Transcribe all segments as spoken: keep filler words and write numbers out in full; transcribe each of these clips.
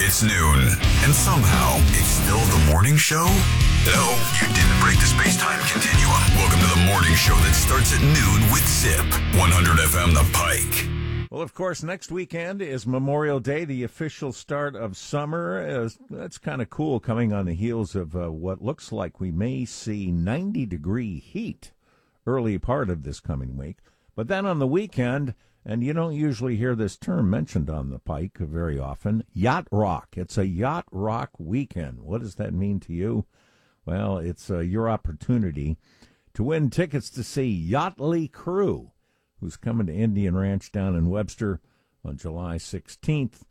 It's noon, and somehow it's still the morning show? No, you didn't break the space-time continuum. Welcome to the morning show that starts at noon with Zip, one hundred F M The Pike. Well, of course, next weekend is Memorial Day, the official start of summer. Uh, that's kind of cool, coming on the heels of uh, what looks like we may see ninety-degree heat early part of this coming week. But then on the weekend, and you don't usually hear this term mentioned on the Pike very often, Yacht Rock. It's a Yacht Rock weekend. What does that mean to you? Well, it's uh, your opportunity to win tickets to see Yachtly Crew, who's coming to Indian Ranch down in Webster on July sixteenth.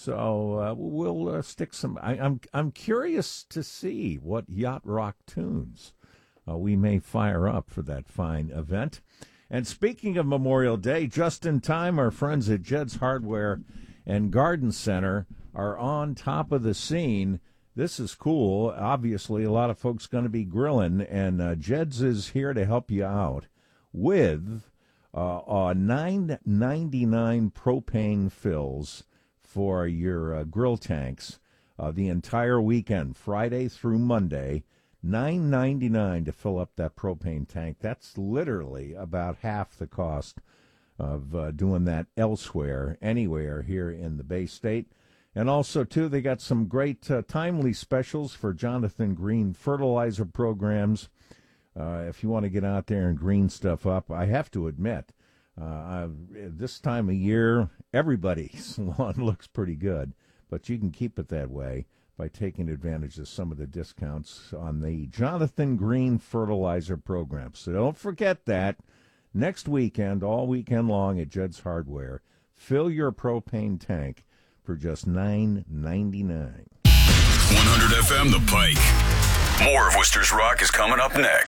So uh, we'll uh, stick some. I, I'm I'm curious to see what Yacht Rock tunes uh, we may fire up for that fine event. And speaking of Memorial Day, just in time, our friends at Jed's Hardware and Garden Center are on top of the scene. This is cool. Obviously, a lot of folks going to be grilling, and uh, Jed's is here to help you out with Uh, uh, nine ninety-nine propane fills for your uh, grill tanks uh, the entire weekend, Friday through Monday. nine ninety-nine to fill up that propane tank. That's literally about half the cost of uh, doing that elsewhere, anywhere here in the Bay State. And also, too, they got some great uh, timely specials for Jonathan Green fertilizer programs. Uh, if you want to get out there and green stuff up, I have to admit, uh, this time of year, everybody's lawn looks pretty good, but you can keep it that way by taking advantage of some of the discounts on the Jonathan Green fertilizer program. So don't forget that. Next weekend, all weekend long at Jed's Hardware, fill your propane tank for just nine ninety-nine. one hundred F M The Pike. More of Worcester's Rock is coming up next.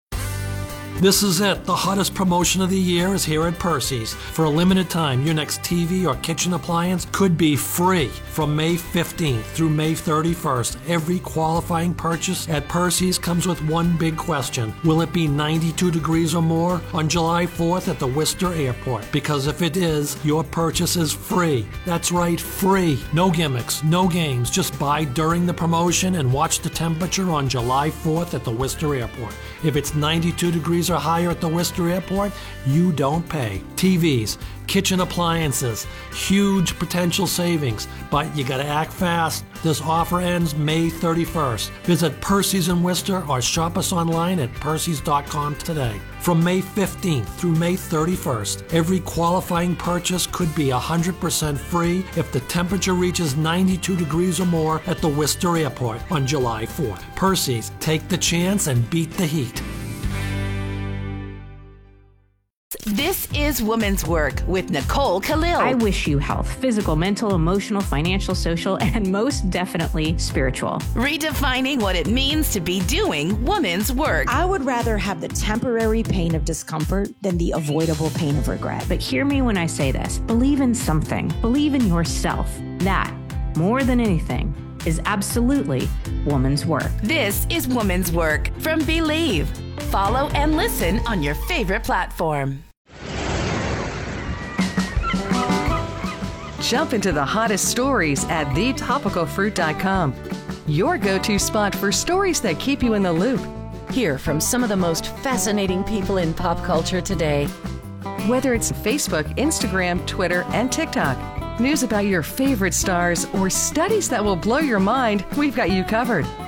This is it. The hottest promotion of the year is here at Percy's. For a limited time, your next T V or kitchen appliance could be free. From May fifteenth through May thirty-first, every qualifying purchase at Percy's comes with one big question. Will it be ninety-two degrees or more on July fourth at the Worcester Airport? Because if it is, your purchase is free. That's right, free. No gimmicks, no games. Just buy during the promotion and watch the temperature on July fourth at the Worcester Airport. If it's ninety-two degrees or higher at the Worcester Airport, you don't pay. T Vs, kitchen appliances, huge potential savings, but you gotta act fast. This offer ends May thirty-first. Visit Percy's in Worcester or shop us online at percys dot com today. From May fifteenth through May thirty-first, every qualifying purchase could be one hundred percent free if the temperature reaches ninety-two degrees or more at the Worcester Airport on July fourth. Percy's, take the chance and beat the heat. This is Woman's Work with Nicole Khalil. I wish you health, physical, mental, emotional, financial, social, and most definitely spiritual. Redefining what it means to be doing woman's work. I would rather have the temporary pain of discomfort than the avoidable pain of regret. But hear me when I say this. Believe in something. Believe in yourself. That, more than anything, is absolutely woman's work. This is Woman's Work from Believe. Follow and listen on your favorite platform. Jump into the hottest stories at the topical fruit dot com. Your go-to spot for stories that keep you in the loop. Hear from some of the most fascinating people in pop culture today. Whether it's Facebook, Instagram, Twitter, and TikTok. News about your favorite stars or studies that will blow your mind, we've got you covered.